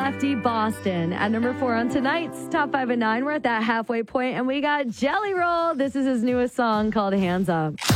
Lefty Boston. At number 4 on tonight's Top 5 and 9, we're at that halfway point, and we got Jelly Roll. This is his newest song called Hands Up.